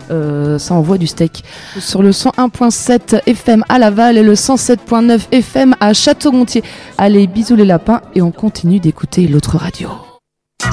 ça envoie du steak. Sur le 101.7 FM à Laval et le 107.9 FM à Château-Gontier. Allez, bisous les lapins et on continue d'écouter l'autre radio.